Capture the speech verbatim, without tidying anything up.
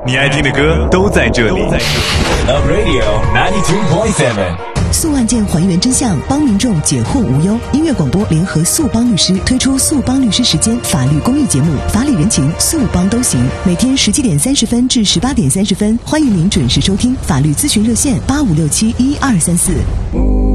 你爱听的歌都在这里。 Love Radio ninety-two point seven。 诉案件还原真相，帮民众解惑无忧。音乐广播联合诉帮律师推出诉帮律师时间法律公益节目，法理人情，诉帮都行。每天十七点三十分至十八点三十分，欢迎您准时收听。法律咨询热线八五六七一二三四。